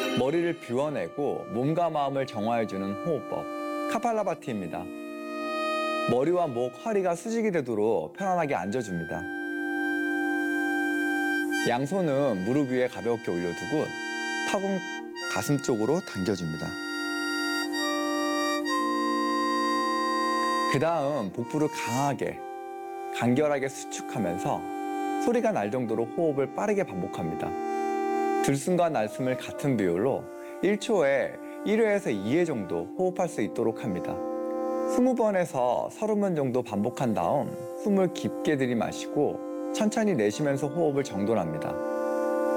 머리를 비워내고 몸과 마음을 정화해주는 호흡법 카팔라바티입니다. 머리와 목, 허리가 수직이 되도록 편안하게 앉아줍니다. 양손은 무릎 위에 가볍게 올려두고 턱은 가슴 쪽으로 당겨줍니다. 그 다음 복부를 강하게, 간결하게 수축하면서 소리가 날 정도로 호흡을 빠르게 반복합니다. 들숨과 날숨을 같은 비율로 1초에 1회에서 2회 정도 호흡할 수 있도록 합니다. 20번에서 30번 정도 반복한 다음 숨을 깊게 들이마시고 천천히 내쉬면서 호흡을 정돈합니다.